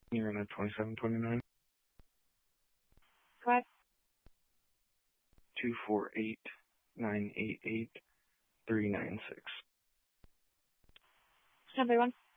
You're in at 2729. Go ahead. 248-988-396. Number one.